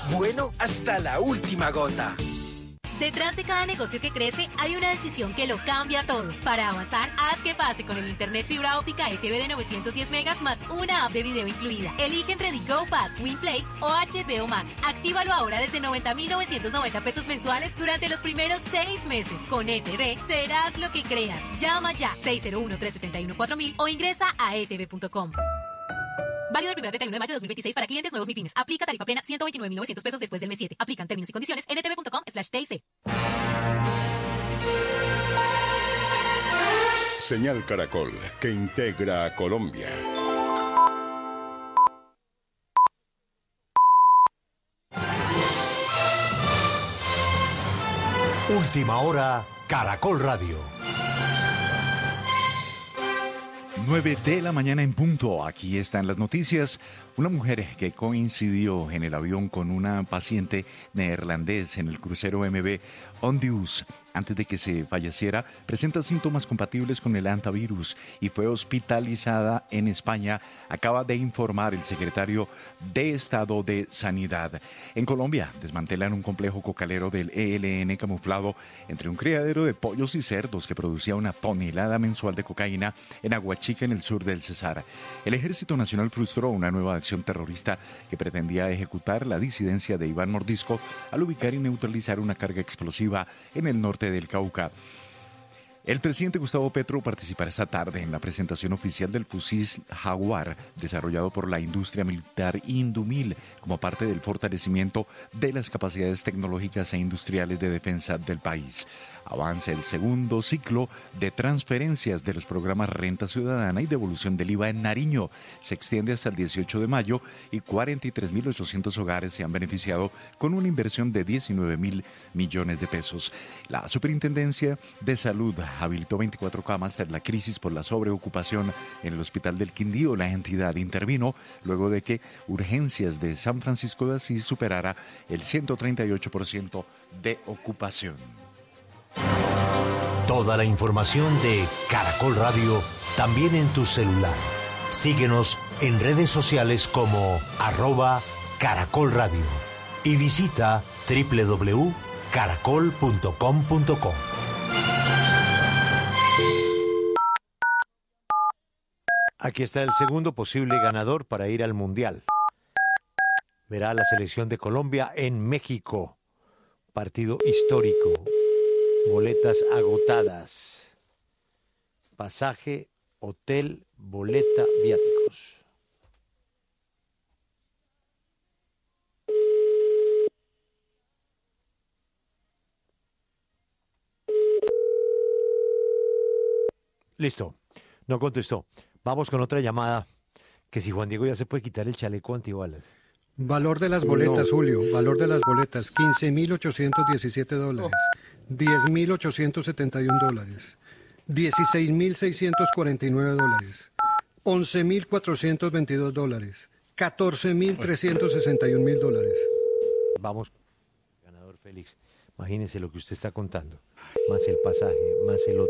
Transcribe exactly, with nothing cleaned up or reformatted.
bueno hasta la última gota. Detrás de cada negocio que crece hay una decisión que lo cambia todo. Para avanzar, haz que pase con el internet fibra óptica E T V de novecientos diez megas más una app de video incluida. Elige entre Go Pass, WinPlay o H B O Max. Actívalo ahora desde noventa mil novecientos noventa pesos mensuales durante los primeros seis meses. Con E T V serás lo que creas. Llama ya seis cero uno, tres siete uno, cuatro mil o ingresa a e t v punto com. Válido el primero al treinta y uno de mayo de dos mil veintiséis para clientes nuevos MIPYMES. Aplica tarifa plena ciento veintinueve mil novecientos pesos después del mes siete. Aplican términos y condiciones en e t v punto com slash t i c. Señal Caracol, que integra a Colombia. Última hora, Caracol Radio. nueve de la mañana en punto. Aquí están las noticias. Una mujer que coincidió en el avión con una paciente neerlandés en el crucero M V Ondius antes de que se falleciera presenta síntomas compatibles con el hantavirus y fue hospitalizada en España, acaba de informar el secretario de Estado de Sanidad. En Colombia desmantelan un complejo cocalero del E L N camuflado entre un criadero de pollos y cerdos que producía una tonelada mensual de cocaína en Aguachica, en el sur del Cesar. El Ejército Nacional frustró una nueva acción terrorista que pretendía ejecutar la disidencia de Iván Mordisco al ubicar y neutralizar una carga explosiva en el norte del Cauca. El presidente Gustavo Petro participará esta tarde en la presentación oficial del fusil Jaguar, desarrollado por la industria militar Indumil, como parte del fortalecimiento de las capacidades tecnológicas e industriales de defensa del país. Avanza el segundo ciclo de transferencias de los programas Renta Ciudadana y devolución del I V A en Nariño. Se extiende hasta el dieciocho de mayo y cuarenta y tres mil ochocientos hogares se han beneficiado con una inversión de diecinueve mil millones de pesos. La Superintendencia de Salud habilitó veinticuatro camas tras la crisis por la sobreocupación en el Hospital del Quindío. La entidad intervino luego de que Urgencias de San Francisco de Asís superara el ciento treinta y ocho por ciento de ocupación. Toda la información de Caracol Radio también en tu celular. Síguenos en redes sociales como arroba Caracol Radio y visita doble u doble u doble u punto caracol punto com punto co. Aquí está el segundo posible ganador para ir al Mundial. Verá la selección de Colombia en México. Partido histórico. Boletas agotadas. Pasaje, hotel, boleta, viáticos. Listo. No contestó. Vamos con otra llamada. Que si Juan Diego ya se puede quitar el chaleco antibalas. Valor de las boletas, no. Julio. Valor de las boletas, quince mil ochocientos diecisiete dólares. diez mil ochocientos setenta y uno dólares. dieciséis mil seiscientos cuarenta y nueve dólares. once mil cuatrocientos veintidós dólares. catorce mil trescientos sesenta y un mil dólares. Vamos, ganador Félix. Imagínese lo que usted está contando. Más el pasaje, más el otro.